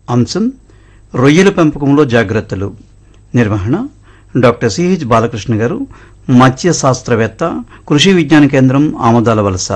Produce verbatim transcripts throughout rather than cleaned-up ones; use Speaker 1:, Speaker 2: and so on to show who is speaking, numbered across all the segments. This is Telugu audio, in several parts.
Speaker 1: అంశం రొయ్యల పెంపకంలో జాగ్రత్తలు. నిర్వహణ డాక్టర్ సిహెచ్ బాలకృష్ణ గారు, మత్స్య శాస్త్రవేత్త, కృషి విజ్ఞాన కేంద్రం, ఆమదాల వలస.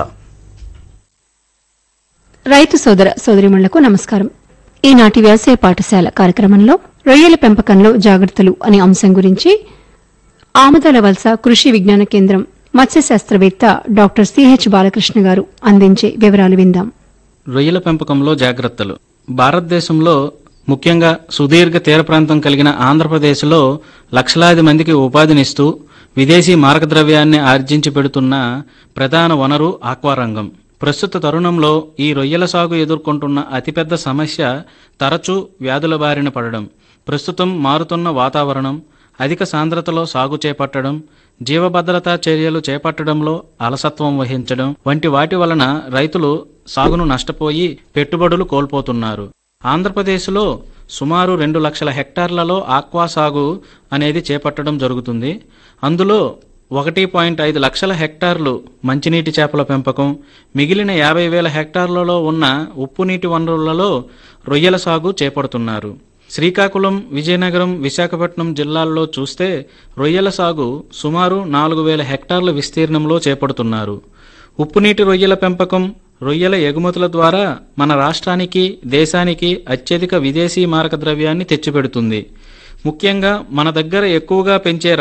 Speaker 2: రైతు సోదర సోదరిమణులకు నమస్కారం. ఈనాటి వ్యవసాయ పాఠశాల కార్యక్రమంలో రొయ్యల పెంపకంలో జాగ్రత్తలు అనే అంశం గురించి ఆమదాల వలస కృషి విజ్ఞాన కేంద్రం మత్స్య శాస్త్రవేత్త డాక్టర్ సిహెచ్ బాలకృష్ణ గారు అందించే వివరాలు విందాం.
Speaker 3: రొయ్యల పెంపకంలో జాగ్రత్తలు. భారతదేశంలో ముఖ్యంగా సుదీర్ఘ తీర ప్రాంతం కలిగిన ఆంధ్రప్రదేశ్లో లక్షలాది మందికి ఉపాధినిస్తూ విదేశీ మార్గద్రవ్యాన్ని ఆర్జించి పెడుతున్న ప్రధాన వనరు ఆక్వారంగం. ప్రస్తుత తరుణంలో ఈ రొయ్యల సాగు ఎదుర్కొంటున్న అతిపెద్ద సమస్య తరచూ వ్యాధుల బారిన పడడం, ప్రస్తుతం మారుతున్న వాతావరణం, అధిక సాంద్రతలో సాగు చేపట్టడం, జీవభద్రతా చర్యలు చేపట్టడంలో అలసత్వం వహించడం వంటి వాటి వలన రైతులు సాగును నష్టపోయి పెట్టుబడులు కోల్పోతున్నారు. ఆంధ్రప్రదేశ్లో సుమారు రెండు లక్షల హెక్టార్లలో ఆక్వా సాగు అనేది చేపట్టడం జరుగుతుంది. అందులో ఒకటి పాయింట్ ఐదు లక్షల హెక్టార్లు మంచినీటి చేపల పెంపకం, మిగిలిన యాభై వేల హెక్టార్లలో ఉన్న ఉప్పు నీటి వనరులలో రొయ్యల సాగు చేపడుతున్నారు. శ్రీకాకుళం, విజయనగరం, విశాఖపట్నం జిల్లాల్లో చూస్తే రొయ్యల సాగు సుమారు నాలుగు వేల హెక్టార్ల విస్తీర్ణంలో చేపడుతున్నారు. ఉప్పునీటి రొయ్యల పెంపకం రొయ్యల ఎగుమతుల ద్వారా మన రాష్ట్రానికి, దేశానికి అత్యధిక విదేశీ మారక ద్రవ్యాన్ని తెచ్చిపెడుతుంది. ముఖ్యంగా మన దగ్గర ఎక్కువగా పెంచే